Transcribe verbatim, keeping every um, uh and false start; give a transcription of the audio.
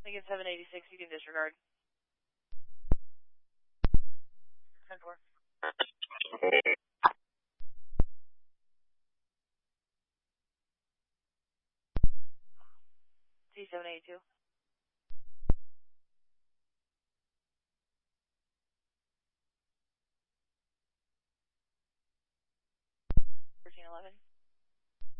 Lincoln seven eighty-six, you can disregard. ten four. T seven eighty-two. thirteen eleven.